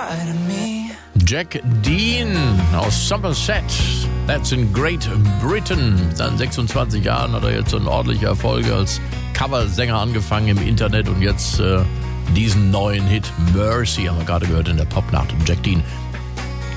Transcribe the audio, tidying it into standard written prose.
Jack Dean aus Somerset, that's in Great Britain. Mit seinen 26 Jahren hat er jetzt so einen ordentlichen Erfolg als Coversänger angefangen im Internet und jetzt diesen neuen Hit Mercy haben wir gerade gehört in der Popnacht. Jack Dean